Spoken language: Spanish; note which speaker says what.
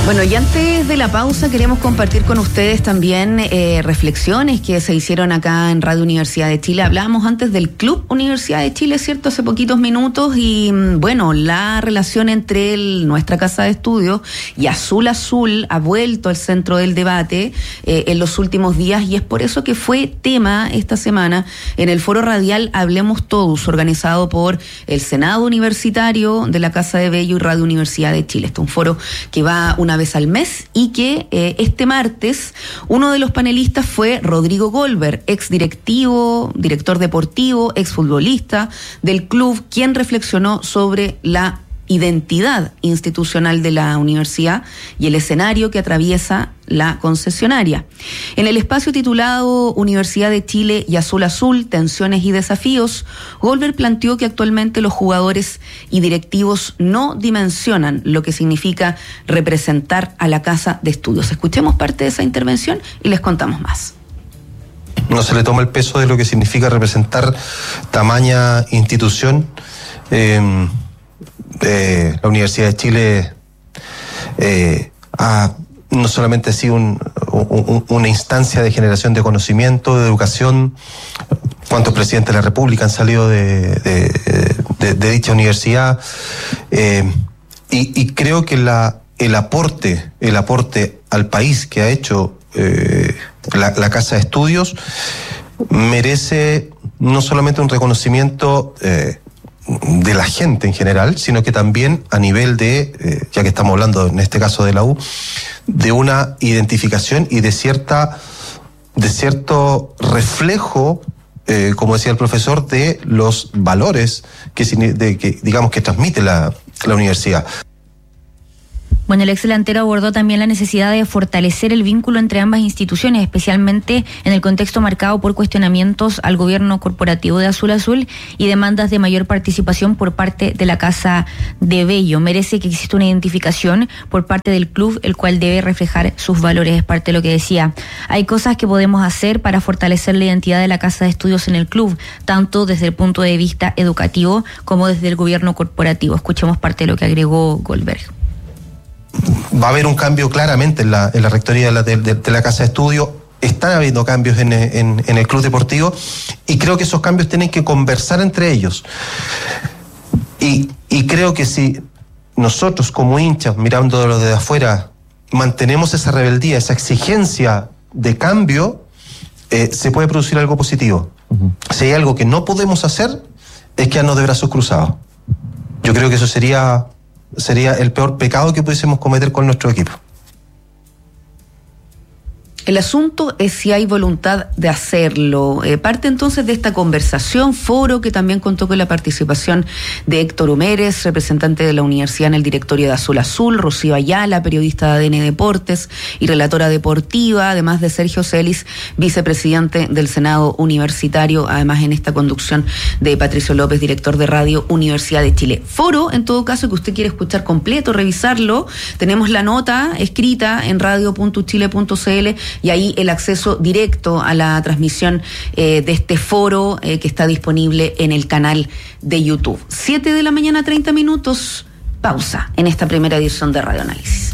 Speaker 1: Bueno, y antes de la pausa queremos compartir con ustedes también reflexiones que se hicieron acá en Radio Universidad de Chile. Hablábamos antes del Club Universidad de Chile, ¿cierto? Hace poquitos minutos y bueno, la relación entre nuestra casa de estudios y Azul Azul ha vuelto al centro del debate en los últimos días y es por eso que fue tema esta semana en el foro radial Hablemos Todos, organizado por el Senado Universitario de la Casa de Bello y Radio Universidad de Chile. Este es un foro que va una vez al mes y que este martes uno de los panelistas fue Rodrigo Goldberg, ex directivo, director deportivo, ex futbolista del club, quien reflexionó sobre la identidad institucional de la universidad y el escenario que atraviesa la concesionaria. En el espacio titulado Universidad de Chile y Azul Azul, tensiones y desafíos, Goldberg planteó que actualmente los jugadores y directivos no dimensionan lo que significa representar a la casa de estudios. Escuchemos parte de esa intervención y les contamos más.
Speaker 2: No se le toma el peso de lo que significa representar tamaña institución. La Universidad de Chile no solamente ha sido una instancia de generación de conocimiento, de educación. ¿Cuántos presidentes de la República han salido de dicha universidad? Y creo que el aporte al país que ha hecho la Casa de Estudios merece no solamente un reconocimiento de la gente en general, sino que también a nivel de, ya que estamos hablando en este caso de la U, de una identificación y de cierto reflejo, como decía el profesor, de los valores que transmite la universidad.
Speaker 3: Bueno, el ex delantero abordó también la necesidad de fortalecer el vínculo entre ambas instituciones, especialmente en el contexto marcado por cuestionamientos al gobierno corporativo de Azul Azul y demandas de mayor participación por parte de la Casa de Bello. Merece que exista una identificación por parte del club, el cual debe reflejar sus valores, es parte de lo que decía. Hay cosas que podemos hacer para fortalecer la identidad de la Casa de Estudios en el club, tanto desde el punto de vista educativo como desde el gobierno corporativo. Escuchemos parte de lo que agregó Goldberg.
Speaker 2: Va a haber un cambio claramente en la rectoría de la Casa de Estudio. Están habiendo cambios en el club deportivo y creo que esos cambios tienen que conversar entre ellos. Y creo que si nosotros como hinchas, mirándolo desde afuera, mantenemos esa rebeldía, esa exigencia de cambio, se puede producir algo positivo. Uh-huh. Si hay algo que no podemos hacer, es quedarnos de brazos cruzados. Yo creo que eso sería el peor pecado que pudiésemos cometer con nuestro equipo.
Speaker 1: El asunto es si hay voluntad de hacerlo. Parte entonces de esta conversación, foro que también contó con la participación de Héctor Humérez, representante de la universidad en el directorio de Azul Azul, Rocío Ayala, periodista de ADN Deportes y relatora deportiva, además de Sergio Celis, vicepresidente del Senado Universitario, además en esta conducción de Patricio López, director de Radio Universidad de Chile. Foro, en todo caso, que usted quiere escuchar completo, revisarlo, tenemos la nota escrita en radio.chile.cl y ahí el acceso directo a la transmisión de este foro que está disponible en el canal de YouTube. 7 de la mañana, 30 minutos, pausa en esta primera edición de Radio Análisis.